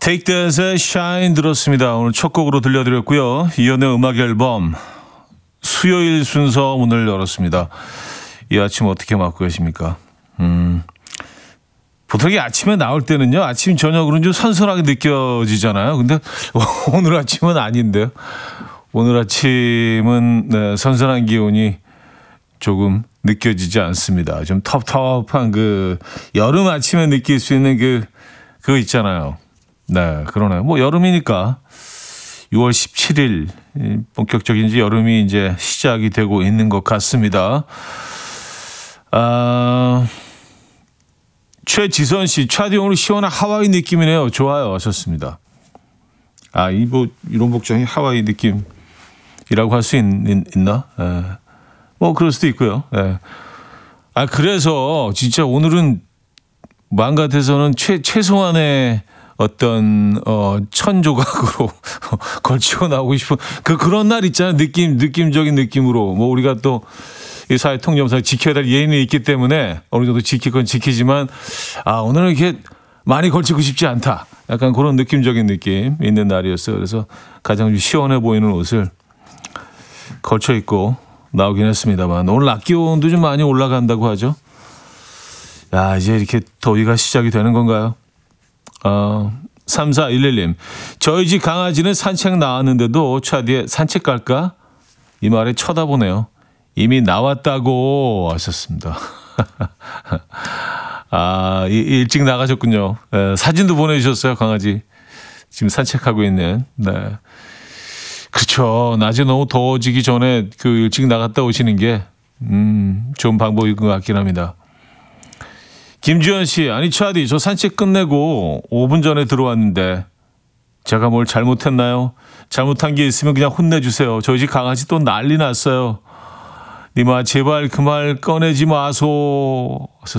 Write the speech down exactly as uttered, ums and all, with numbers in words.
Take That의 Shine 들었습니다. 오늘 첫 곡으로 들려드렸고요. 이연의 음악 앨범 수요일 순서 문을 열었습니다. 이 아침 어떻게 맞고 계십니까? 음, 보통 아침에 나올 때는요. 아침 저녁으로는 좀 선선하게 느껴지잖아요. 근데 오늘 아침은 아닌데요. 오늘 아침은 네, 선선한 기온이 조금 느껴지지 않습니다. 좀 텁텁한 그 여름 아침에 느낄 수 있는 그 그거 있잖아요. 네, 그러네요. 뭐 여름이니까 유월 십칠일 본격적인 이제 여름이 이제 시작이 되고 있는 것 같습니다. 아, 최지선 씨, 차디 오늘 시원한 하와이 느낌이네요. 좋아요, 하셨습니다. 아, 이 뭐 이런 복장이 하와이 느낌이라고 할 수 있나? 예. 뭐 그럴 수도 있고요. 예. 아, 그래서 진짜 오늘은 마음 같아서는 최 최소한의 어떤 어, 천 조각으로 걸치고 나오고 싶은 그 그런 날 있잖아요. 느낌 느낌적인 느낌으로 뭐 우리가 또 이 사회 통념상 지켜야 될 예의는 있기 때문에 어느 정도 지킬 건 지키지만 아 오늘은 이렇게 많이 걸치고 싶지 않다. 약간 그런 느낌적인 느낌 있는 날이었어요. 그래서 가장 시원해 보이는 옷을 걸쳐 입고 나오긴 했습니다만 오늘 낮 기온도 좀 많이 올라간다고 하죠. 야 이제 이렇게 더위가 시작이 되는 건가요? 어, 삼사일일님 저희 집 강아지는 산책 나왔는데도 차디에 산책 갈까? 이 말에 쳐다보네요. 이미 나왔다고 하셨습니다. 아, 일찍 나가셨군요. 네, 사진도 보내주셨어요, 강아지. 지금 산책하고 있는. 네. 그렇죠. 낮에 너무 더워지기 전에 그 일찍 나갔다 오시는 게, 음, 좋은 방법인 것 같긴 합니다. 김주현 씨, 아니, 차디, 저 산책 끝내고 오 분 전에 들어왔는데, 제가 뭘 잘못했나요? 잘못한 게 있으면 그냥 혼내주세요. 저희 집 강아지 또 난리 났어요. 니마, 제발 그 말 꺼내지 마소.